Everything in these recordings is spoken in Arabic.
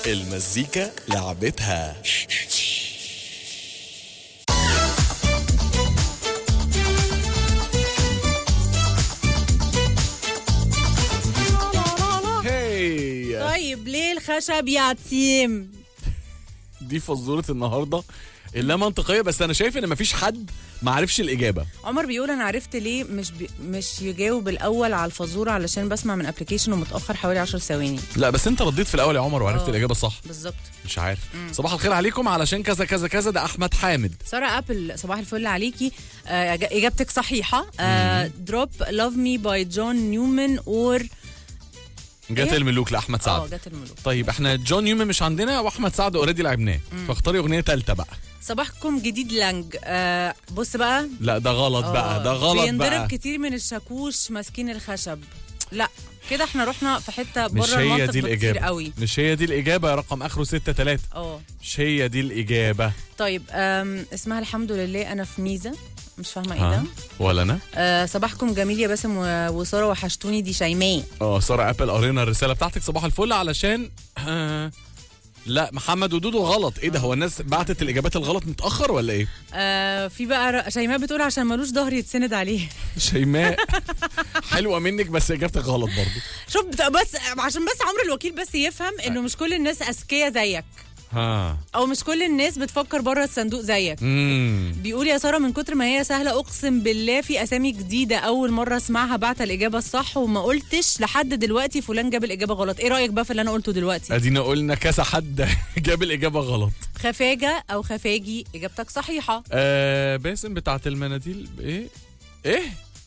المزيكا لعبتها. طيب ليه الخشب يا تيم؟ دي فزورة النهاردة اللي منطقية، بس أنا شايف إن مفيش حد ما عرفش الإجابة. عمر بيقول أنا عرفت ليه مش يجاوب الأول على الفزورة علشان بسمع من أبليكيشن ومتأخر حوالي 10 ثواني. لا بس أنت رديت في الأول يا عمر وعرفت الإجابة صح. بالظبط. مش عارف. صباح الخير عليكم علشان كذا كذا كذا. ده أحمد حامد. سارة أبل صباح الفل عليكي. إجابتك صحيحة. Drop Love Me by John Newman or جات الملوك لأحمد سعد. جات الملوك. طيب احنا جون نيومان مش عندنا واحمد سعد اوريدي لعبناه، فاختاري اغنيه ثالثه بقى. صباحكم جديد لانج. بص بقى. لا ده غلط بقى، ده غلط بقى. بينضرب كتير من الشاكوش ماسكين الخشب. لا كده احنا رحنا في حته بره مش هي المنطق دي الإجابة. قوي. مش هي دي الإجابة. رقم آخره 63. مش هي دي الإجابة. طيب اسمها الحمد لله أنا في ميزة. مش فاهمة ايه ده. ولا أنا. صباحكم جميل يا باسم وسارة وحشتوني. دي شيماء. سارة أبل قرينا الرسالة بتاعتك. صباح الفل علشان لا محمد ودودو غلط. ايه ده، هو الناس بعتت الإجابات الغلط متأخر ولا ايه؟ في بقى شيماء بتقول عشان ملوش ظهر يتسند عليه. شيماء حلوة منك بس إجابتك غلط برضو. شوف بس عشان بس عمرو الوكيل بس يفهم انه مش كل الناس أذكياء زيك. او مش كل الناس بتفكر بره الصندوق زيك. بيقول يا ساره من كتر ما هي سهله اقسم بالله في اسامي جديده اول مره اسمعها بعت الاجابه الصح وما قلتش لحد دلوقتي فلان جاب الاجابه غلط. ايه رايك بقى في اللي انا قلته دلوقتي؟ ادينا قلنا كذا حد جاب الاجابه غلط. خفاجه او خفاجي اجابتك صحيحه. باسم بتاعت المناديل. ايه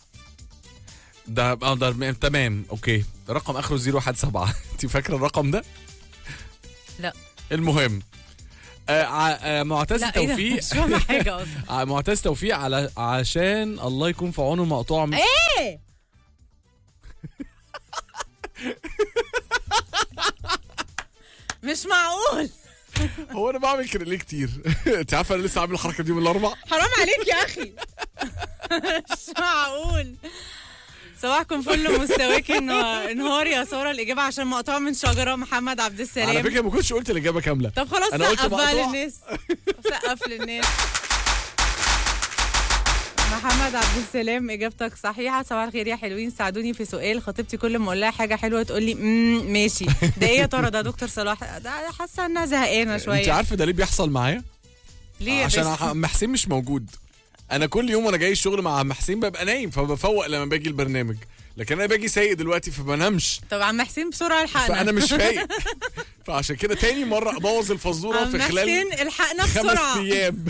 ده تمام اوكي. رقم اخره 017. انت فاكره الرقم ده؟ لا المهم معتز توفيق. مش فاهمه حاجه اصلا. معتز توفيق عشان الله يكون في عونه مقطوع ايه. مش معقول. هو انا بعمل كده ليه كتير؟ انت عارفه انا لسه عامل الحركه دي من الاربع. حرام عليك يا اخي. مش معقول. صباحكم فل مستواكي انهار يا ساره. الاجابه عشان مقطوع من شجره. محمد عبد السلام. على فكره ما كنتش قلت الاجابه كامله. طب خلاص سقف بقى للناس. سقف للناس. محمد عبد السلام اجابتك صحيحه. صباح الخير يا حلوين. ساعدوني في سؤال. خطيبتي كل ما اقول لها حاجه حلوه تقول لي ماشي. ده ايه يا ترى؟ ده دكتور صلاح. ده حاسه انها زهقانه شويه. انت عارفه ده ليه بيحصل معايا؟ ليه؟ عشان عم حسين مش موجود. انا كل يوم وانا جاي الشغل مع عم حسين ببقى نايم فبفوق لما باجي البرنامج، لكن انا باجي سايق دلوقتي فبنامش. طب عم حسين بسرعه الحقنا. فانا مش فايق. فعشان كده تاني مره ابوظ الفزوره في خلال عم حسين الحقنا بسرعه 5 ايام.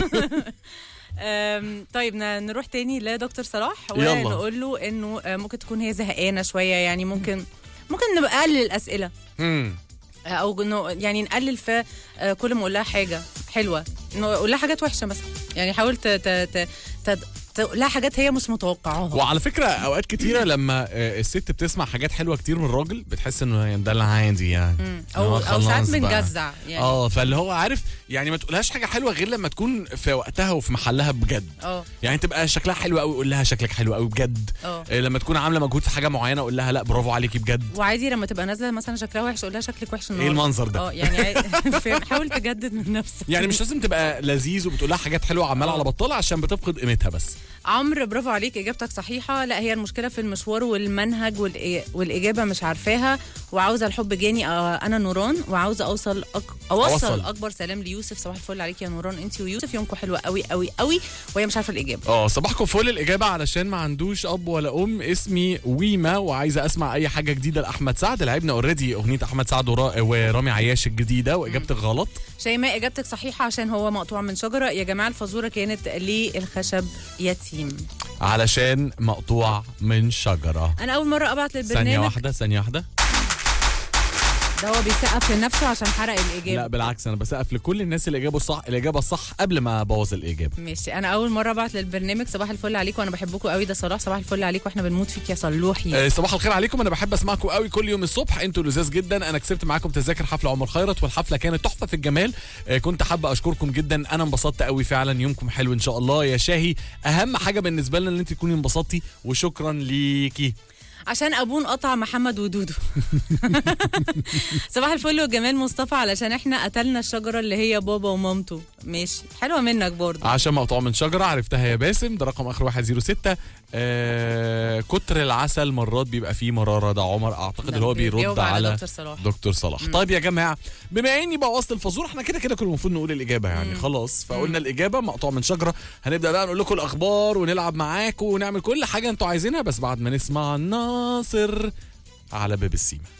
طيب نروح تاني لدكتور صلاح ونقول له انه ممكن تكون هي زهقانه شويه. يعني ممكن نقلل الاسئله. او يعني نقلل في كل ما اقول لها حاجه حلوه نقول لها حاجات وحشه مثلا. يعني حاول لا حاجات هي مش متوقعاها. وعلى فكره اوقات كتيره لما الست بتسمع حاجات حلوه كتير من الراجل بتحس انه ده اللي عادي يعني. او ساعات بنجزع يعني. فاللي هو عارف يعني ما تقولهاش حاجه حلوه غير لما تكون في وقتها وفي محلها بجد. يعني تبقى شكلها حلو قوي قول لها شكلك حلو قوي بجد. لما تكون عامله مجهود في حاجه معينه قول لها لا برافو عليكي بجد. وعادي لما تبقى نازله مثلا شكلها وحش قول لها شكلك وحش النهارده. ايه المنظر ده؟ يعني حاول تجدد من نفسك. يعني مش لازم تبقى لذيذ وبتقول لها حاجات حلوه عماله على بطاله عشان بتفقد قيمتها بس. عمرو برافو عليك اجابتك صحيحه. لا هي المشكله في المشوار والمنهج والاجابه مش عارفاها. وعاوزه الحب جاني. انا نوران وعاوزه اوصل اكبر سلام ليوسف. صباح الفل عليك يا نوران انت ويوسف. يومكم حلوه قوي قوي قوي. وهي مش عارفه الاجابه. صباحكم فل. الاجابه علشان ما عندوش اب ولا ام. اسمي ويما وعايزه اسمع اي حاجه جديده لاحمد سعد. لعبنا اوريدي اغنيه احمد سعد ورامي عياش الجديده واجابتك غلط. شيماء اجابتك صحيحه عشان هو مقطوع من شجره. يا جماعه الفزوره كانت ليه الخشب يتيم؟ علشان مقطوع من شجره. انا اول مره ابعت للبرنامج. ثانيه واحده. ده هو بيسقف لنفسه عشان حرق الاجابه. لا بالعكس انا بسقف لكل الناس اللي جابوا صح الاجابه الصح قبل ما ابوظ الاجابه. ماشي. انا اول مره ابعت للبرنامج. صباح الفل عليكم وانا بحبكم قوي. ده صلاح. صباح الفل عليكم واحنا بنموت فيك يا صلوحي. صباح الخير عليكم. انا بحب اسمعكم قوي كل يوم الصبح. انتوا لذاذ جدا. انا كسبت معاكم تذاكر حفله عمر خيرت والحفله كانت تحفه في الجمال. كنت حابه اشكركم جدا. انا انبسطت قوي فعلا. يومكم حلو ان شاء الله يا شاهي. اهم حاجه بالنسبه لنا ان انت تكوني انبسطتي وشكرا ليكي. عشان ابوه انقطع محمد ودودو. صباح الفل وجمال مصطفى علشان احنا قتلنا الشجره اللي هي بابا ومامته. ماشي، حلوه منك برضه. عشان مقطوع من شجره، عرفتها يا باسم، ده رقم اخر 106. كتر العسل مرات بيبقى فيه مراره، ده عمر اعتقد اللي هو بيرد على دكتور صلاح. طيب يا جماعه، بما اني بقى وسط الفزور، احنا كده كنا المفروض نقول الاجابه يعني خلاص، فقلنا الاجابه مقطوع من شجره. هنبدا بقى نقول لكم الاخبار ونلعب معاكم ونعمل كل حاجه انتوا عايزينها، بس بعد ما نسمع ناصر على باب السيما.